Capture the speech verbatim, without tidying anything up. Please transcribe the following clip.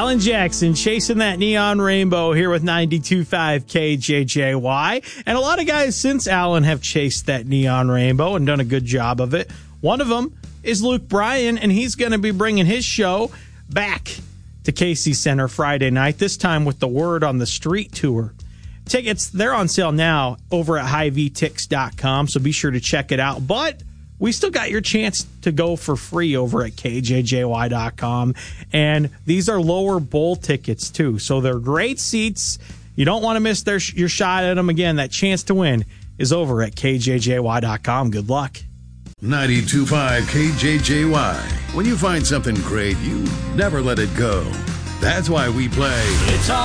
Alan Jackson chasing that neon rainbow here with ninety-two point five K J J Y. And a lot of guys since Alan have chased that neon rainbow and done a good job of it. One of them is Luke Bryan, and he's going to be bringing his show back to Casey Center Friday night, this time with the Word on the Street tour. Tickets, they're on sale now over at Hy Vee Tix dot com, so be sure to check it out. But we still got your chance to go for free over at K J J Y dot com. And these are lower bowl tickets, too. So they're great seats. You don't want to miss their your shot at them. Again, that chance to win is over at K J J Y dot com. Good luck. ninety-two point five K J J Y. When you find something great, you never let it go. That's why we play. It's all